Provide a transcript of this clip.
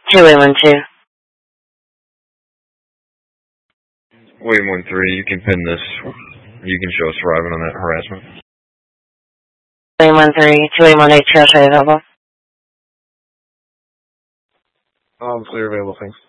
2812. William 13, you can pin this. You can show us arriving on that harassment. William 13, 2818, trash available. Clear available, thanks.